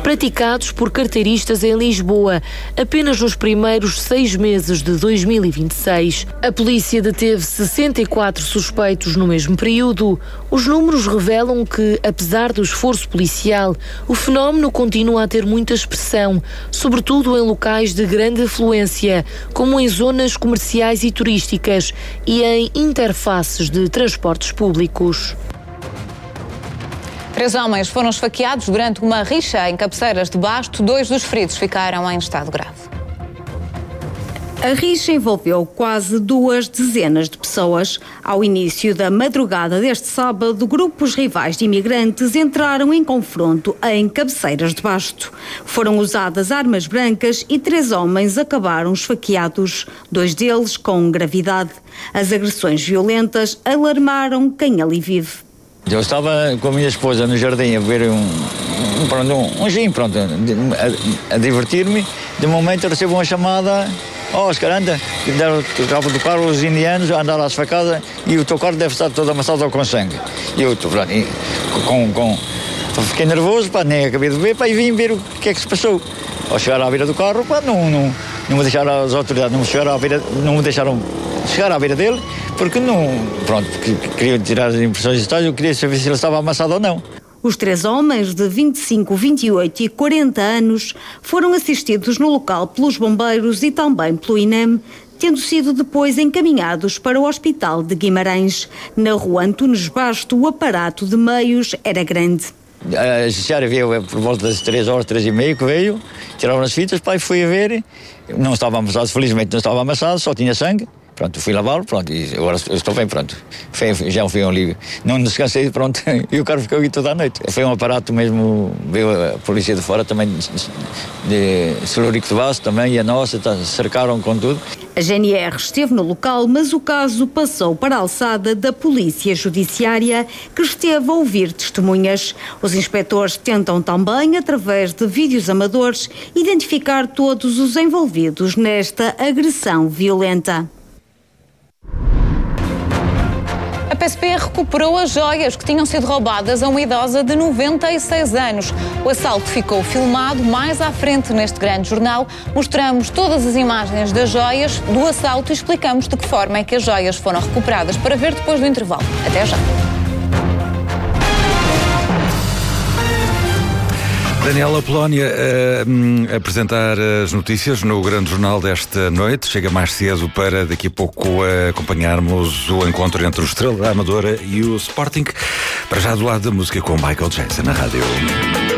praticados por carteiristas em Lisboa, apenas nos primeiros 6 meses de 2026. A polícia deteve 64 suspeitos no mesmo período. Os números revelam que, apesar do esforço policial, o fenómeno continua a ter muita expressão, sobretudo em locais de grande afluência, como em zonas comerciais e turísticas e em interfaces de transportes públicos. 3 homens foram esfaqueados durante uma rixa em Cabeceiras de Basto. 2 dos feridos ficaram em estado grave. A rixa envolveu quase 2 dezenas de pessoas. Ao início da madrugada deste sábado, grupos rivais de imigrantes entraram em confronto em Cabeceiras de Basto. Foram usadas armas brancas e 3 homens acabaram esfaqueados, 2 deles com gravidade. As agressões violentas alarmaram quem ali vive. Eu estava com a minha esposa no jardim a beber um gin, a divertir-me. De momento eu recebo uma chamada: Oscar, anda, deram o carro do carro, os indianos andaram às facadas e o teu carro deve estar todo amassado com sangue. E eu fiquei nervoso, nem acabei de beber, e vim ver o que é que se passou. Ao chegar à beira do carro, não me deixaram, as autoridades não me deixaram chegar à beira dele, porque porque queria tirar as impressões e tal, eu queria saber se ele estava amassado ou não. Os 3 homens de 25, 28 e 40 anos foram assistidos no local pelos bombeiros e também pelo INEM, tendo sido depois encaminhados para o Hospital de Guimarães. Na rua Antunes Basto, o aparato de meios era grande. A judiciária veio por volta das 3h, 3h30 que veio, tiraram as fitas, fui a ver, não estava amassado, felizmente não estava amassado, só tinha sangue. Pronto, fui lavá-lo, e agora eu estou bem, pronto. Já fui um livro. Não descansei, pronto, e o carro ficou aqui toda a noite. Foi um aparato mesmo, veio a polícia de fora também, de Celurico de Basto também, e a nossa, cercaram com tudo. A GNR esteve no local, mas o caso passou para a alçada da Polícia Judiciária, que esteve a ouvir testemunhas. Os inspectores tentam também, através de vídeos amadores, identificar todos os envolvidos nesta agressão violenta. A PSP recuperou as joias que tinham sido roubadas a uma idosa de 96 anos. O assalto ficou filmado mais à frente neste grande jornal. Mostramos todas as imagens das joias do assalto e explicamos de que forma é que as joias foram recuperadas, para ver depois do intervalo. Até já. Daniela Polónia a apresentar as notícias no grande jornal desta noite. Chega mais cedo para daqui a pouco acompanharmos o encontro entre o Estrela da Amadora e o Sporting. Para já do lado da música com Michael Jackson na rádio.